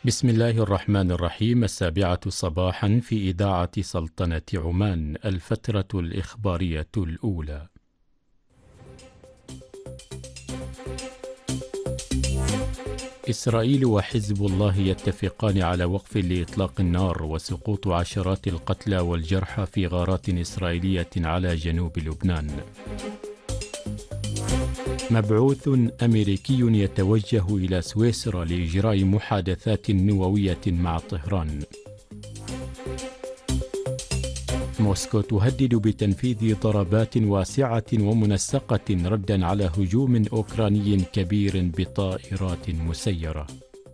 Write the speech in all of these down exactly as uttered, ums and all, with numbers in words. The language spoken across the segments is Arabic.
بسم الله الرحمن الرحيم. السابعة صباحا في إذاعة سلطنة عمان، الفترة الإخبارية الأولى. إسرائيل وحزب الله يتفقان على وقف لإطلاق النار وسقوط عشرات القتلى والجرحى في غارات إسرائيلية على جنوب لبنان. مبعوث أمريكي يتوجه إلى سويسرا لإجراء محادثات نووية مع طهران. موسكو تهدد بتنفيذ ضربات واسعة ومنسقة ردا على هجوم أوكراني كبير بطائرات مسيرة.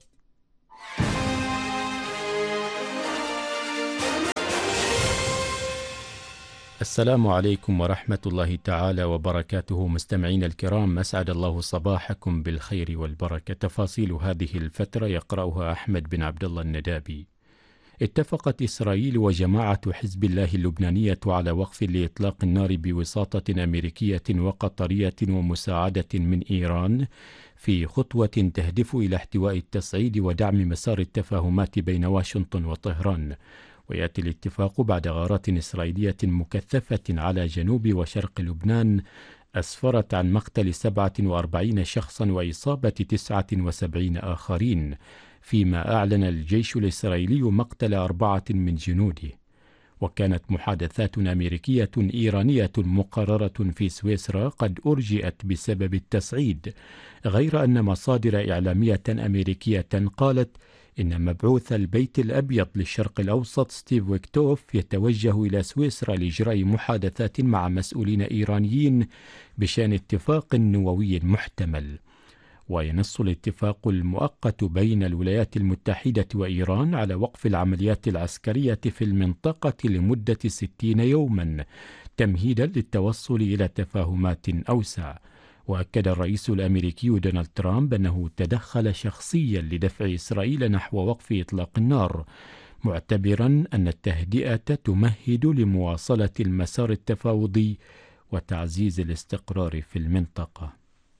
السلام عليكم ورحمة الله تعالى وبركاته. مستمعين الكرام، أسعد الله صباحكم بالخير والبركة. تفاصيل هذه الفترة يقرأها أحمد بن عبد الله الندابي. اتفقت إسرائيل وجماعة حزب الله اللبنانية على وقف لإطلاق النار بوساطة أمريكية وقطرية ومساعدة من إيران، في خطوة تهدف إلى احتواء التصعيد ودعم مسار التفاهمات بين واشنطن وطهران. ويأتي الاتفاق بعد غارات إسرائيلية مكثفة على جنوب وشرق لبنان أسفرت عن مقتل سبعة وأربعين شخصا وإصابة تسعة وسبعين آخرين، فيما أعلن الجيش الإسرائيلي مقتل أربعة من جنوده. وكانت محادثات أمريكية إيرانية مقررة في سويسرا قد أرجئت بسبب التصعيد، غير أن مصادر إعلامية أمريكية قالت إن مبعوث البيت الأبيض للشرق الأوسط ستيف ويكتوف يتوجه إلى سويسرا لإجراء محادثات مع مسؤولين إيرانيين بشأن اتفاق نووي محتمل. وينص الاتفاق المؤقت بين الولايات المتحدة وإيران على وقف العمليات العسكرية في المنطقة لمدة ستين يوما، تمهيدا للتوصل إلى تفاهمات أوسع. وأكد الرئيس الأمريكي دونالد ترامب أنه تدخل شخصيا لدفع إسرائيل نحو وقف إطلاق النار، معتبرا أن التهدئة تمهد لمواصلة المسار التفاوضي وتعزيز الاستقرار في المنطقة.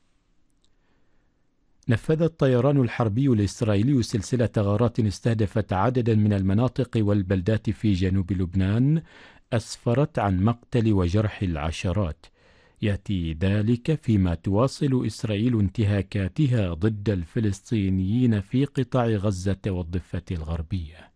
نفذ الطيران الحربي الإسرائيلي سلسلة غارات استهدفت عددا من المناطق والبلدات في جنوب لبنان أسفرت عن مقتل وجرح العشرات. يأتي ذلك فيما تواصل إسرائيل انتهاكاتها ضد الفلسطينيين في قطاع غزة والضفة الغربية.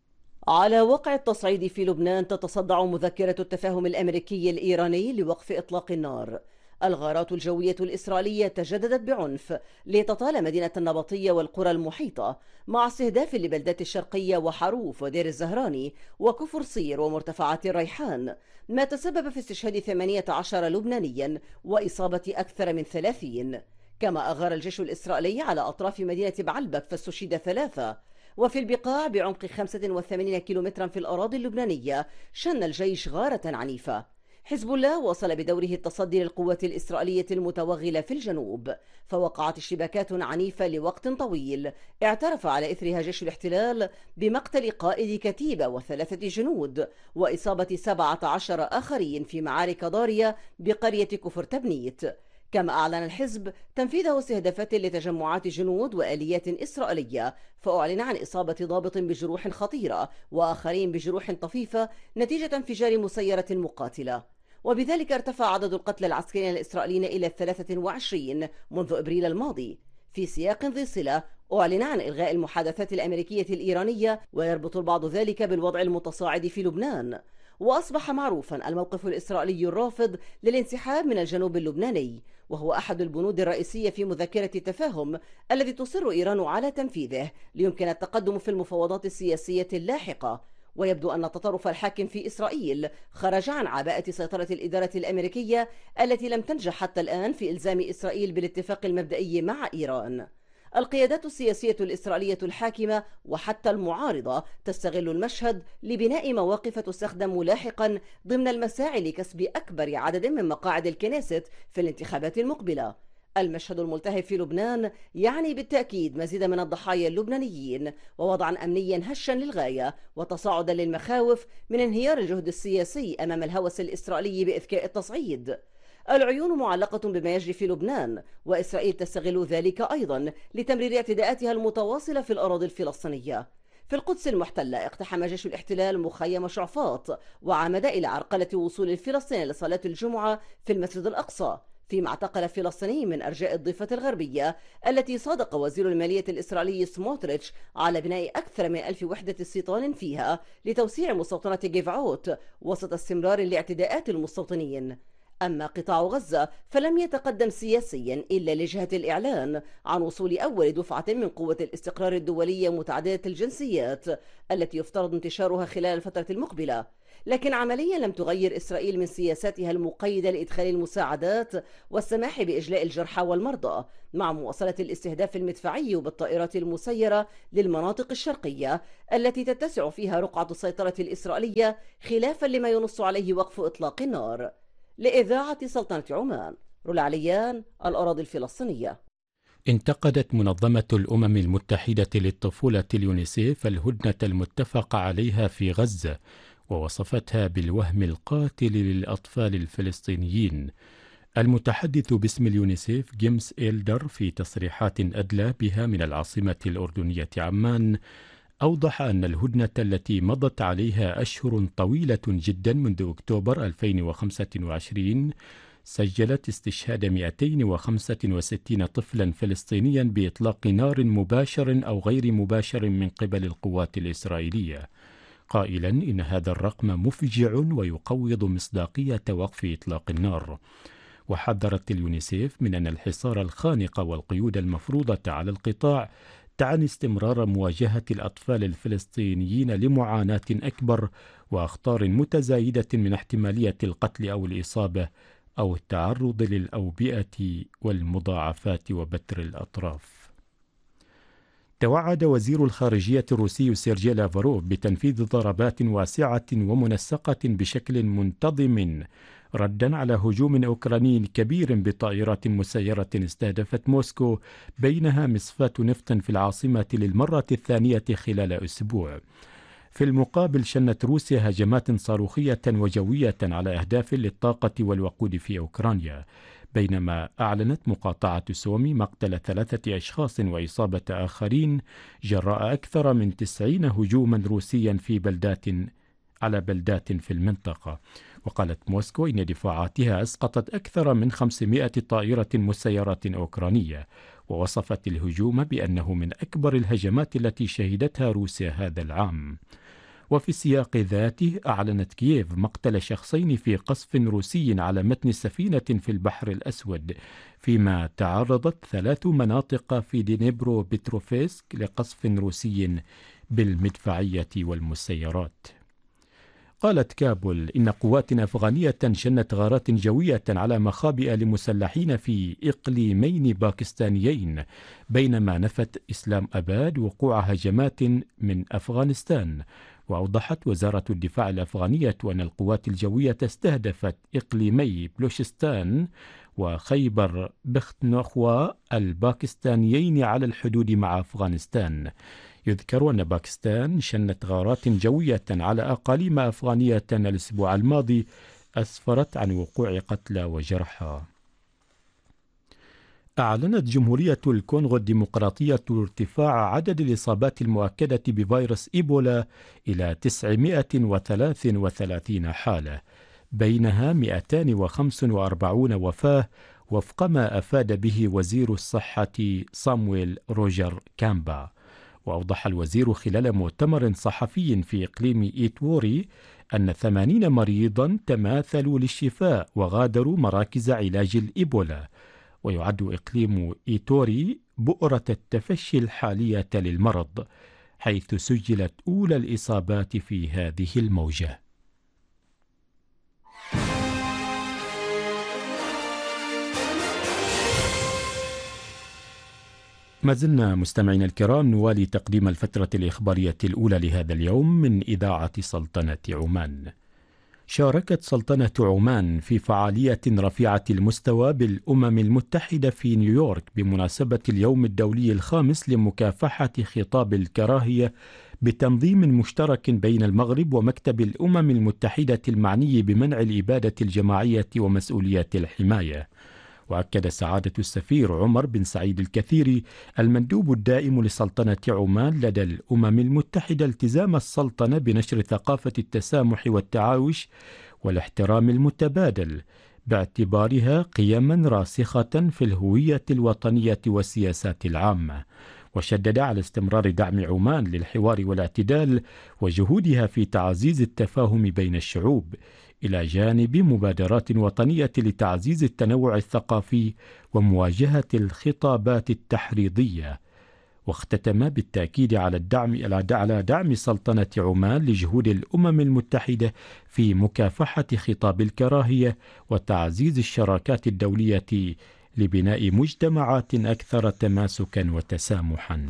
على وقع التصعيد في لبنان، تتصدع مذكرة التفاهم الأمريكي الإيراني لوقف إطلاق النار. الغارات الجوية الإسرائيلية تجددت بعنف لتطال مدينة النبطية والقرى المحيطة، مع استهداف لبلدات الشرقية وحروف ودير الزهراني وكفر صير ومرتفعات الريحان، ما تسبب في استشهاد ثمانية عشر لبنانيا وإصابة أكثر من ثلاثين. كما أغار الجيش الإسرائيلي على أطراف مدينة بعلبك فاستشهد ثلاثة. وفي البقاع بعمق خمسة وثمانين كيلومترا في الأراضي اللبنانية شن الجيش غارة عنيفة. حزب الله وصل بدوره التصدي للقوات الإسرائيلية المتوغلة في الجنوب، فوقعت اشتباكات عنيفة لوقت طويل اعترف على إثرها جيش الاحتلال بمقتل قائد كتيبة وثلاثة جنود وإصابة سبعة عشر آخرين في معارك ضارية بقرية كفر تبنيت. كما أعلن الحزب تنفيذه استهدافات لتجمعات جنود وآليات إسرائيلية، فأعلن عن إصابة ضابط بجروح خطيرة وآخرين بجروح طفيفة نتيجة انفجار مسيرة مقاتلة. وبذلك ارتفع عدد القتلى العسكريين الإسرائيليين إلى ثلاثة وعشرين منذ إبريل الماضي. في سياق ذي صلة، أعلن عن إلغاء المحادثات الأمريكية الإيرانية، ويربط البعض ذلك بالوضع المتصاعد في لبنان. وأصبح معروفا الموقف الإسرائيلي الرافض للانسحاب من الجنوب اللبناني، وهو أحد البنود الرئيسية في مذكرة التفاهم الذي تصر إيران على تنفيذه ليمكن التقدم في المفاوضات السياسية اللاحقة. ويبدو أن التطرف الحاكم في إسرائيل خرج عن عباءة سيطرة الإدارة الأمريكية التي لم تنجح حتى الآن في إلزام إسرائيل بالاتفاق المبدئي مع إيران. القيادات السياسية الإسرائيلية الحاكمة وحتى المعارضة تستغل المشهد لبناء مواقف تستخدم لاحقا ضمن المساعي لكسب أكبر عدد من مقاعد الكنيست في الانتخابات المقبلة. المشهد الملتهب في لبنان يعني بالتأكيد مزيد من الضحايا اللبنانيين، ووضعا أمنيا هشا للغاية، وتصاعدا للمخاوف من انهيار الجهد السياسي أمام الهوس الإسرائيلي بإذكاء التصعيد. العيون معلقة بما يجري في لبنان، وإسرائيل تستغل ذلك أيضا لتمرير اعتداءاتها المتواصلة في الأراضي الفلسطينية. في القدس المحتلة اقتحم جيش الاحتلال مخيم شعفاط وعمد إلى عرقلة وصول الفلسطينيين لصلاة الجمعة في المسجد الأقصى، فيما اعتقل فلسطيني من أرجاء الضفة الغربية التي صادق وزير المالية الإسرائيلي سموتريتش على بناء أكثر من ألف وحدة استيطان فيها لتوسيع مستوطنة جيفعوت وسط استمرار لاعتداءات المستوطنين. أما قطاع غزة فلم يتقدم سياسيا إلا لجهة الإعلان عن وصول أول دفعة من قوة الاستقرار الدولية متعددة الجنسيات التي يفترض انتشارها خلال الفترة المقبلة، لكن عمليا لم تغير إسرائيل من سياساتها المقيدة لإدخال المساعدات والسماح بإجلاء الجرحى والمرضى، مع مواصلة الاستهداف المدفعي بالطائرات المسيرة للمناطق الشرقية التي تتسع فيها رقعة السيطرة الإسرائيلية، خلافا لما ينص عليه وقف إطلاق النار. لإذاعة سلطنة عمان، رولا عليان، الأراضي الفلسطينية. انتقدت منظمة الأمم المتحدة للطفولة اليونيسيف الهدنة المتفق عليها في غزة، ووصفتها بالوهم القاتل للأطفال الفلسطينيين. المتحدث باسم اليونيسيف جيمس إيلدر في تصريحات أدلى بها من العاصمة الأردنية عمان أوضح أن الهدنة التي مضت عليها أشهر طويلة جدا منذ أكتوبر ألفين وخمسة وعشرين سجلت استشهاد مئتين وخمسة وستين طفلا فلسطينيا بإطلاق نار مباشر أو غير مباشر من قبل القوات الإسرائيلية، قائلا إن هذا الرقم مفجع ويقوض مصداقية وقف إطلاق النار. وحذرت اليونيسيف من أن الحصار الخانق والقيود المفروضة على القطاع تعني استمرار مواجهة الأطفال الفلسطينيين لمعاناة أكبر وأخطار متزايدة من احتمالية القتل أو الإصابة أو التعرض للأوبئة والمضاعفات وبتر الأطراف. توعد وزير الخارجية الروسي سيرجي لافروف بتنفيذ ضربات واسعة ومنسقة بشكل منتظم ردا على هجوم أوكراني كبير بطائرات مسيرة استهدفت موسكو، بينها مصفاة نفط في العاصمة للمرة الثانية خلال أسبوع. في المقابل شنت روسيا هجمات صاروخية وجوية على أهداف للطاقة والوقود في أوكرانيا، بينما أعلنت مقاطعة سومي مقتل ثلاثة أشخاص وإصابة آخرين جراء أكثر من تسعين هجوما روسيا في بلدات على بلدات في المنطقة. وقالت موسكو إن دفاعاتها أسقطت أكثر من خمسمائة طائرة مسيرة أوكرانية، ووصفت الهجوم بأنه من أكبر الهجمات التي شهدتها روسيا هذا العام. وفي السياق ذاته أعلنت كييف مقتل شخصين في قصف روسي على متن سفينة في البحر الأسود، فيما تعرضت ثلاث مناطق في دينيبرو بتروفيسك لقصف روسي بالمدفعية والمسيرات. قالت كابول إن قوات أفغانية شنت غارات جوية على مخابئ لمسلحين في إقليمين باكستانيين، بينما نفت إسلام أباد وقوع هجمات من أفغانستان. وأوضحت وزارة الدفاع الأفغانية أن القوات الجوية استهدفت إقليمي بلوشستان وخيبر بختنخوا الباكستانيين على الحدود مع أفغانستان. يذكر أن باكستان شنت غارات جوية على أقاليم أفغانية الأسبوع الماضي أسفرت عن وقوع قتلى وجرحى. أعلنت جمهورية الكونغو الديمقراطية ارتفاع عدد الإصابات المؤكدة بفيروس إيبولا إلى تسعمائة وثلاثة وثلاثين حالة، بينها مئتين وخمسة وأربعين وفاة، وفق ما أفاد به وزير الصحة صامويل روجر كامبا. وأوضح الوزير خلال مؤتمر صحفي في إقليم إيتوري أن ثمانين مريضا تماثلوا للشفاء وغادروا مراكز علاج الإيبولا. ويعد إقليم إيتوري بؤرة التفشي الحالية للمرض، حيث سجلت أولى الإصابات في هذه الموجة. ما زلنا مستمعين الكرام نوالي تقديم الفترة الإخبارية الأولى لهذا اليوم من إذاعة سلطنة عمان. شاركت سلطنة عمان في فعالية رفيعة المستوى بالأمم المتحدة في نيويورك بمناسبة اليوم الدولي الخامس لمكافحة خطاب الكراهية بتنظيم مشترك بين المغرب ومكتب الأمم المتحدة المعني بمنع الإبادة الجماعية ومسؤوليات الحماية. وأكد سعادة السفير عمر بن سعيد الكثيري المندوب الدائم لسلطنة عمان لدى الأمم المتحدة التزام السلطنة بنشر ثقافة التسامح والتعايش والاحترام المتبادل، باعتبارها قيما راسخة في الهوية الوطنية والسياسات العامة. وشدد على استمرار دعم عمان للحوار والاعتدال وجهودها في تعزيز التفاهم بين الشعوب، إلى جانب مبادرات وطنية لتعزيز التنوع الثقافي ومواجهة الخطابات التحريضية. واختتم بالتأكيد على الدعم على دعم سلطنة عمان لجهود الأمم المتحدة في مكافحة خطاب الكراهية وتعزيز الشراكات الدولية لبناء مجتمعات أكثر تماسكا وتسامحا.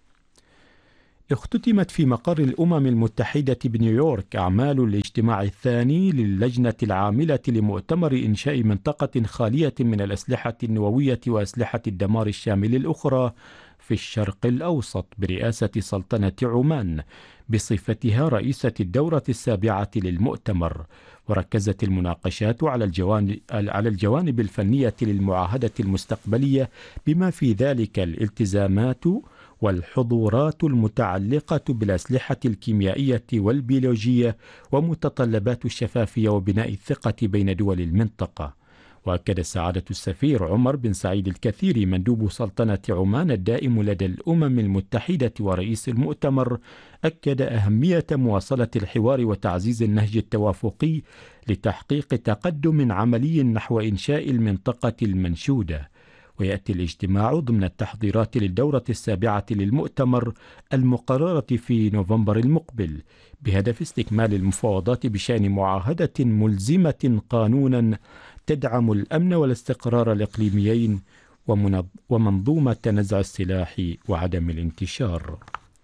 اختتمت في مقر الأمم المتحدة بنيويورك أعمال الاجتماع الثاني للجنة العاملة لمؤتمر إنشاء منطقة خالية من الأسلحة النووية وأسلحة الدمار الشامل الأخرى في الشرق الأوسط برئاسة سلطنة عمان بصفتها رئيسة الدورة السابعة للمؤتمر. وركزت المناقشات على الجوانب, على الجوانب الفنية للمعاهدة المستقبلية بما في ذلك الالتزامات والحظورات المتعلقة بالأسلحة الكيميائية والبيولوجية ومتطلبات الشفافية وبناء الثقة بين دول المنطقة. وأكد سعادة السفير عمر بن سعيد الكثيري مندوب سلطنة عمان الدائم لدى الأمم المتحدة ورئيس المؤتمر أكد أهمية مواصلة الحوار وتعزيز النهج التوافقي لتحقيق تقدم عملي نحو إنشاء المنطقة المنشودة. ويأتي الاجتماع ضمن التحضيرات للدورة السابعة للمؤتمر المقررة في نوفمبر المقبل بهدف استكمال المفاوضات بشأن معاهدة ملزمة قانونا تدعم الأمن والاستقرار الإقليميين ومنظومة نزع السلاح وعدم الانتشار.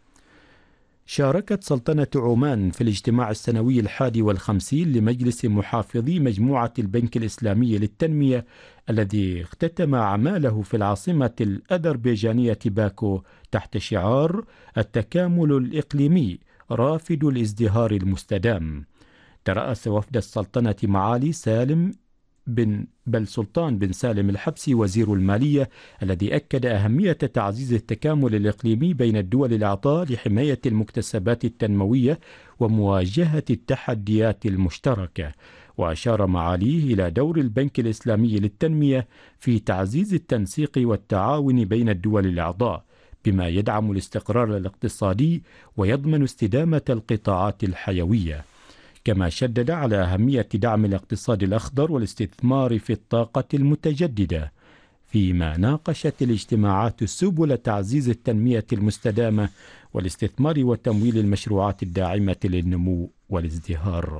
شاركت سلطنة عمان في الاجتماع السنوي الحادي والخمسين لمجلس محافظي مجموعة البنك الإسلامي للتنمية الذي اختتم أعماله في العاصمة الأذربيجانية باكو تحت شعار التكامل الإقليمي رافد الازدهار المستدام. ترأس وفد السلطنة معالي سالم بن بل سلطان بن سالم الحبسي وزير المالية الذي أكد أهمية تعزيز التكامل الإقليمي بين الدول الأعضاء لحماية المكتسبات التنموية ومواجهة التحديات المشتركة. وأشار معاليه إلى دور البنك الإسلامي للتنمية في تعزيز التنسيق والتعاون بين الدول الأعضاء بما يدعم الاستقرار الاقتصادي ويضمن استدامة القطاعات الحيوية. كما شدد على أهمية دعم الاقتصاد الأخضر والاستثمار في الطاقة المتجددة، فيما ناقشت الاجتماعات سبل تعزيز التنمية المستدامة والاستثمار وتمويل المشروعات الداعمة للنمو والازدهار.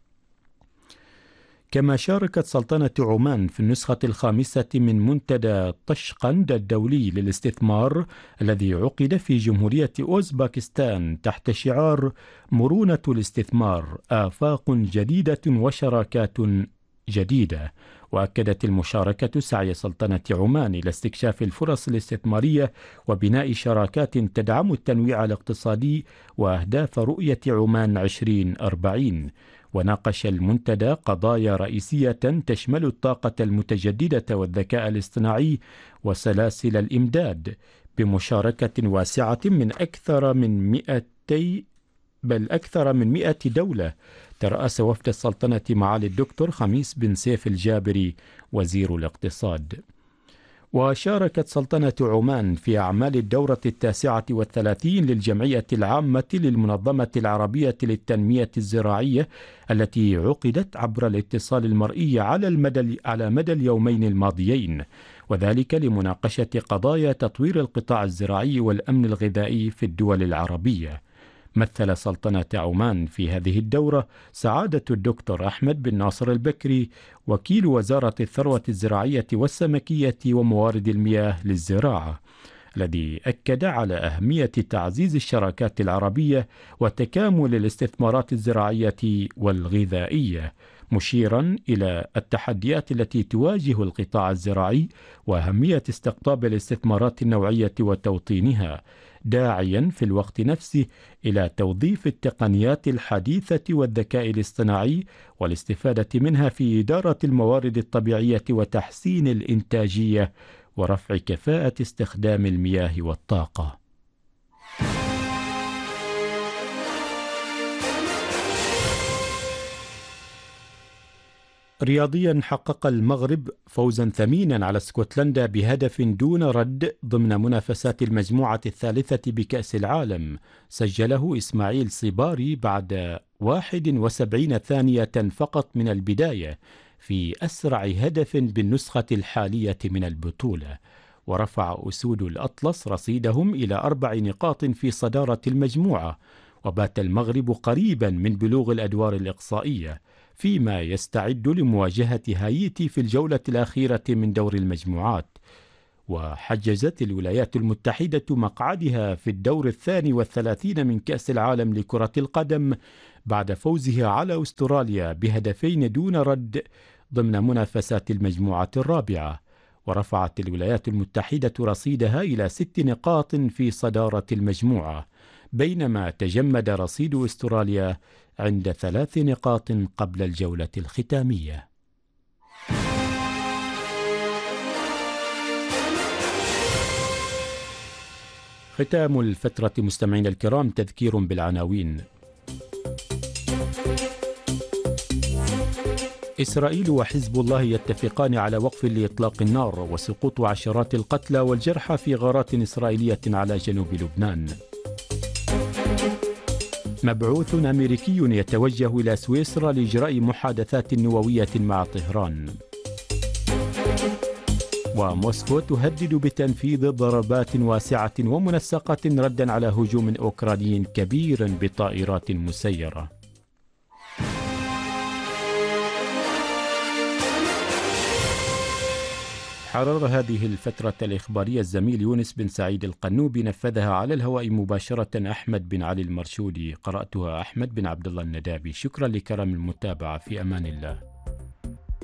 كما شاركت سلطنة عمان في النسخة الخامسة من منتدى طشقند الدولي للاستثمار الذي عقد في جمهورية أوزباكستان تحت شعار مرونة الاستثمار آفاق جديدة وشراكات جديدة. وأكدت المشاركة سعي سلطنة عمان إلى استكشاف الفرص الاستثمارية وبناء شراكات تدعم التنويع الاقتصادي وأهداف رؤية عمان عشرين أربعين. وناقش المنتدى قضايا رئيسية تشمل الطاقة المتجددة والذكاء الاصطناعي وسلاسل الإمداد بمشاركة واسعة من أكثر من مئتي بل أكثر من مئة دولة. ترأس وفد السلطنة معالي الدكتور خميس بن سيف الجابري وزير الاقتصاد. وشاركت سلطنة عمان في أعمال الدورة التاسعة والثلاثين للجمعية العامة للمنظمة العربية للتنمية الزراعية التي عقدت عبر الاتصال المرئي على المدى على مدى اليومين الماضيين، وذلك لمناقشة قضايا تطوير القطاع الزراعي والأمن الغذائي في الدول العربية. مثل سلطنة عمان في هذه الدورة سعادة الدكتور أحمد بن ناصر البكري وكيل وزارة الثروة الزراعية والسمكية وموارد المياه للزراعة، الذي أكد على أهمية تعزيز الشراكات العربية وتكامل الاستثمارات الزراعية والغذائية، مشيرا إلى التحديات التي تواجه القطاع الزراعي وأهمية استقطاب الاستثمارات النوعية وتوطينها، داعيا في الوقت نفسه إلى توظيف التقنيات الحديثة والذكاء الاصطناعي والاستفادة منها في إدارة الموارد الطبيعية وتحسين الإنتاجية ورفع كفاءة استخدام المياه والطاقة. رياضيا، حقق المغرب فوزا ثمينا على اسكتلندا بهدف دون رد ضمن منافسات المجموعة الثالثة بكأس العالم، سجله إسماعيل صباري بعد واحد وسبعين ثانية فقط من البداية في أسرع هدف بالنسخة الحالية من البطولة، ورفع أسود الأطلس رصيدهم إلى أربع نقاط في صدارة المجموعة، وبات المغرب قريبا من بلوغ الأدوار الإقصائية فيما يستعد لمواجهة هايتي في الجولة الأخيرة من دور المجموعات. وحجزت الولايات المتحدة مقعدها في الدور الثاني والثلاثين من كأس العالم لكرة القدم بعد فوزها على أستراليا بهدفين دون رد ضمن منافسات المجموعة الرابعة، ورفعت الولايات المتحدة رصيدها إلى ست نقاط في صدارة المجموعة، بينما تجمد رصيد أستراليا عند ثلاث نقاط قبل الجولة الختامية. ختام الفترة مستمعين الكرام، تذكير بالعناوين. إسرائيل وحزب الله يتفقان على وقف لإطلاق النار وسقوط عشرات القتلى والجرحى في غارات إسرائيلية على جنوب لبنان. مبعوث أمريكي يتوجه إلى سويسرا لإجراء محادثات نووية مع طهران. وموسكو تهدد بتنفيذ ضربات واسعة ومنسقة ردا على هجوم أوكراني كبير بطائرات مسيرة. حرر هذه الفترة الإخبارية الزميل يونس بن سعيد القنوبي، نفذها على الهواء مباشرة أحمد بن علي المرشودي، قرأتها أحمد بن عبد الله الندابي. شكرا لكرم المتابعة، في أمان الله.